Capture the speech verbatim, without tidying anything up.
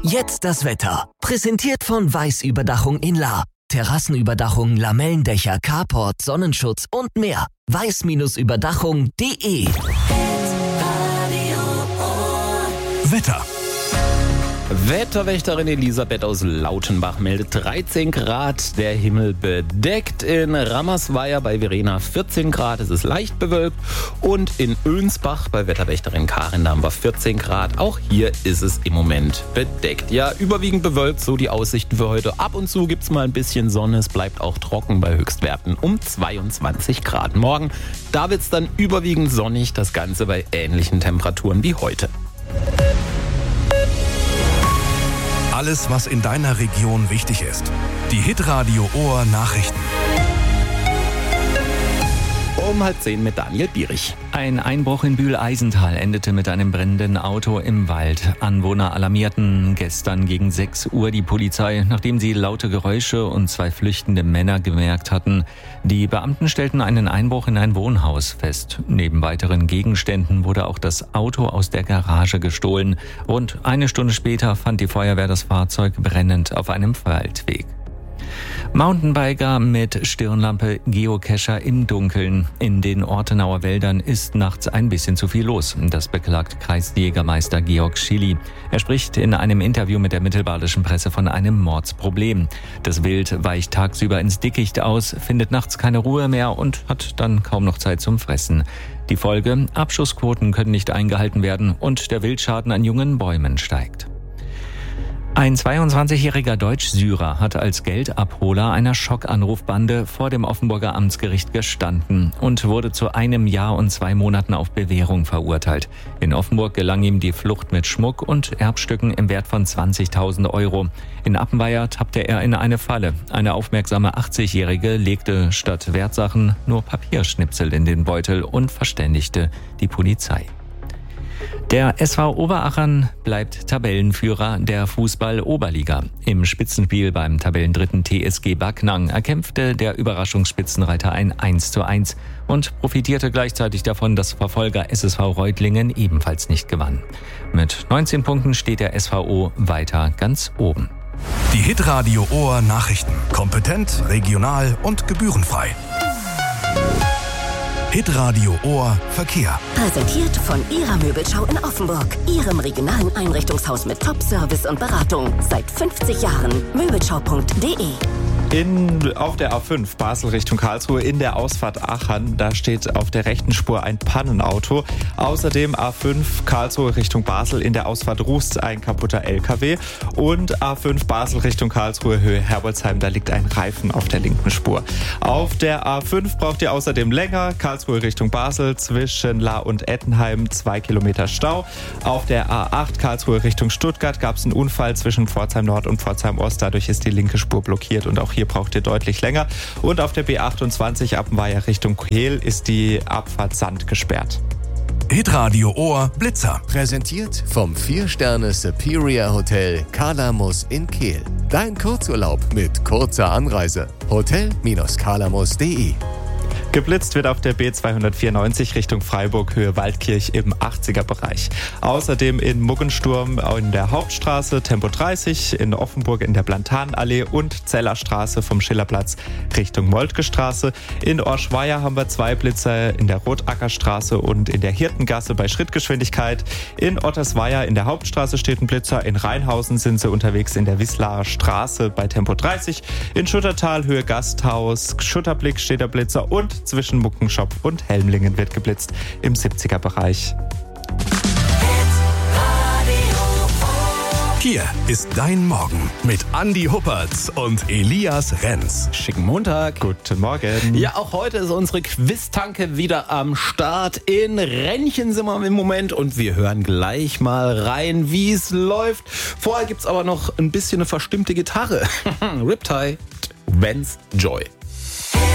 Jetzt das Wetter. Präsentiert von Weiß-Überdachung in La. Terrassenüberdachung, Lamellendächer, Carport, Sonnenschutz und mehr. weiß Überdachung punkt de. Wetter. Wetterwächterin Elisabeth aus Lautenbach meldet dreizehn Grad, der Himmel bedeckt. In Rammersweier bei Verena vierzehn Grad, es ist leicht bewölkt. Und in Önsbach bei Wetterwächterin Karin, da haben wir vierzehn Grad. Auch hier ist es im Moment bedeckt. Ja, überwiegend bewölkt, so die Aussichten für heute. Ab und zu gibt es mal ein bisschen Sonne, es bleibt auch trocken bei Höchstwerten um zweiundzwanzig Grad. Morgen, da wird es dann überwiegend sonnig, das Ganze bei ähnlichen Temperaturen wie heute. Alles, was in deiner Region wichtig ist. Die Hitradio Ohr Nachrichten. Um halb zehn mit Daniel Bierich. Ein Einbruch in Bühl-Eisental endete mit einem brennenden Auto im Wald. Anwohner alarmierten gestern gegen sechs Uhr die Polizei, nachdem sie laute Geräusche und zwei flüchtende Männer gemerkt hatten. Die Beamten stellten einen Einbruch in ein Wohnhaus fest. Neben weiteren Gegenständen wurde auch das Auto aus der Garage gestohlen. Rund eine Stunde später fand die Feuerwehr das Fahrzeug brennend auf einem Waldweg. Mountainbiker mit Stirnlampe, Geocacher im Dunkeln. In den Ortenauer Wäldern ist nachts ein bisschen zu viel los. Das beklagt Kreisjägermeister Georg Schily. Er spricht in einem Interview mit der mittelbadischen Presse von einem Mordsproblem. Das Wild weicht tagsüber ins Dickicht aus, findet nachts keine Ruhe mehr und hat dann kaum noch Zeit zum Fressen. Die Folge: Abschussquoten können nicht eingehalten werden und der Wildschaden an jungen Bäumen steigt. Ein zweiundzwanzigjähriger Deutsch-Syrer hat als Geldabholer einer Schockanrufbande vor dem Offenburger Amtsgericht gestanden und wurde zu einem Jahr und zwei Monaten auf Bewährung verurteilt. In Offenburg gelang ihm die Flucht mit Schmuck und Erbstücken im Wert von zwanzigtausend Euro. In Appenweier tappte er in eine Falle. Eine aufmerksame achtzigjährige legte statt Wertsachen nur Papierschnipsel in den Beutel und verständigte die Polizei. Der S V Oberachern bleibt Tabellenführer der Fußball-Oberliga. Im Spitzenspiel beim Tabellendritten T S G Backnang erkämpfte der Überraschungsspitzenreiter ein eins zu eins und profitierte gleichzeitig davon, dass Verfolger S S V Reutlingen ebenfalls nicht gewann. Mit neunzehn Punkten steht der S V O weiter ganz oben. Die Hitradio Ohr Nachrichten. Kompetent, regional und gebührenfrei. Hitradio Ohr Verkehr. Präsentiert von Ihrer Möbelschau in Offenburg. Ihrem regionalen Einrichtungshaus mit Top-Service und Beratung. Seit fünfzig Jahren. Möbelschau punkt de. In, auf der A fünf Basel Richtung Karlsruhe in der Ausfahrt Achern, da steht auf der rechten Spur ein Pannenauto. Außerdem A fünf Karlsruhe Richtung Basel in der Ausfahrt Rust ein kaputter L K W. Und A fünf Basel Richtung Karlsruhe Höhe Herbolzheim, da liegt ein Reifen auf der linken Spur. Auf der A fünf braucht ihr außerdem länger. Karlsruhe Richtung Basel zwischen La und Ettenheim zwei Kilometer Stau. Auf der A acht Karlsruhe Richtung Stuttgart gab es einen Unfall zwischen Pforzheim Nord und Pforzheim Ost. Dadurch ist die linke Spur blockiert und auch hier Hier braucht ihr deutlich länger. Und auf der B achtundzwanzig Appenweier Richtung Kehl ist die Abfahrt Sand gesperrt. Hitradio Ohr Blitzer. Präsentiert vom vier Sterne Superior Hotel Kalamus in Kehl. Dein Kurzurlaub mit kurzer Anreise. Hotel Kalamus punkt de. Geblitzt wird auf der B zweihundertvierundneunzig Richtung Freiburg Höhe Waldkirch im achtziger Bereich. Außerdem in Muggensturm in der Hauptstraße Tempo dreißig, in Offenburg in der Plantanallee und Zellerstraße vom Schillerplatz Richtung Moltke Straße. In Orschweier haben wir zwei Blitzer in der Rotackerstraße und in der Hirtengasse bei Schrittgeschwindigkeit. In Ottersweier in der Hauptstraße steht ein Blitzer. In Rheinhausen sind sie unterwegs in der Wisslarer Straße bei Tempo dreißig. In Schuttertal Höhe Gasthaus Schutterblick steht der Blitzer und zwischen Muckenschopf und Helmlingen wird geblitzt im siebziger Bereich. Hier ist dein Morgen mit Andi Huppertz und Elias Renz. Schicken Montag. Guten Morgen. Ja, auch heute ist unsere Quiz-Tanke wieder am Start. In Rennchen sind wir im Moment und wir hören gleich mal rein, wie es läuft. Vorher gibt's aber noch ein bisschen eine verstimmte Gitarre. Riptide, Vance Joy.